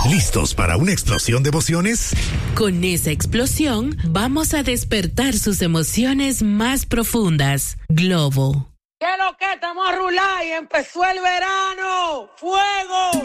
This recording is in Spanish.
¿Listos para una explosión de emociones? Con esa explosión, vamos a despertar sus emociones más profundas. Globo. ¿Qué es lo que estamos a rular y empezó el verano? ¡Fuego!